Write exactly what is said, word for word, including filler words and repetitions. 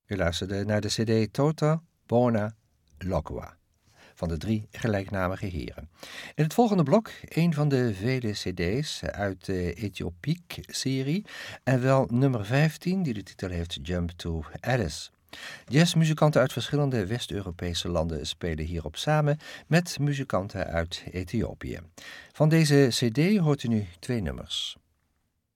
U luisterde naar de cd Tota Bona Lokwa van de drie gelijknamige heren. In het volgende blok een van de vele cd's uit de Ethiopiek-serie en wel nummer vijftien die de titel heeft Jump to Addis. Jazzmuzikanten uit verschillende West-Europese landen spelen hierop samen met muzikanten uit Ethiopië. Van deze cd hoort u nu twee nummers.